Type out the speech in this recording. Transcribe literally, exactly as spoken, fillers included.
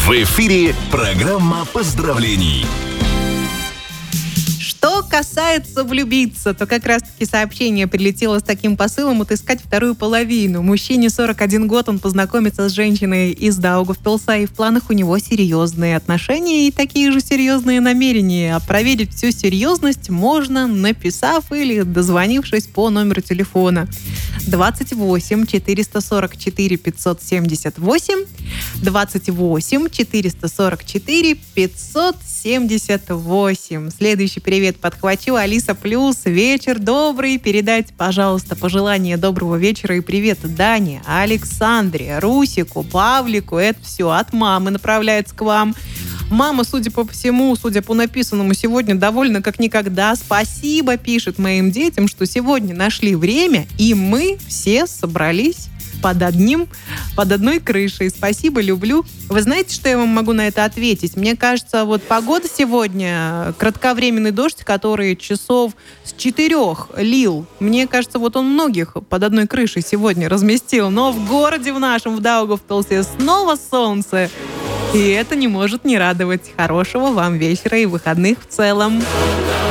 В эфире программа поздравлений. Что касается влюбиться, то как раз-таки сообщение прилетело с таким посылом: отыскать вторую половину. Мужчине сорок один год, он познакомится с женщиной из Даугавпилса, и в планах у него серьезные отношения и такие же серьезные намерения. А проверить всю серьезность можно, написав или дозвонившись по номеру телефона двадцать восемь четыреста сорок четыре пятьсот семьдесят восемь, двадцать восемь четыреста сорок четыре пятьсот семьдесят восемь. Следующий привет подхвачу. Алиса Плюс. Вечер добрый. Передайте, пожалуйста, пожелания доброго вечера и привет Дане, Александре, Русику, Павлику. Это все от мамы направляется к вам. Мама, судя по всему, судя по написанному, сегодня довольна как никогда. Спасибо, пишет моим детям, что сегодня нашли время, и мы все собрались под одним, под одной крышей. Спасибо, люблю. Вы знаете, что я вам могу на это ответить? Мне кажется, вот погода сегодня, кратковременный дождь, который часов с четырех лил, мне кажется, вот он многих под одной крышей сегодня разместил. Но в городе в нашем, в Даугавпилсе, снова солнце. И это не может не радовать. Хорошего вам вечера и выходных в целом.